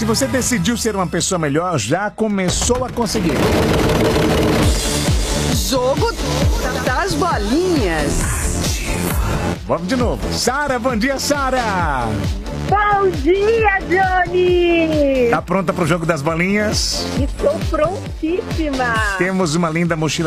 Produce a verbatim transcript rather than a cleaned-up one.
Se você decidiu ser uma pessoa melhor, já começou a conseguir. Jogo das bolinhas. Vamos de novo. Sara, bom dia, Sara. Bom dia, Johnny. Tá pronta pro jogo das bolinhas? Estou prontíssima. Temos uma linda mochila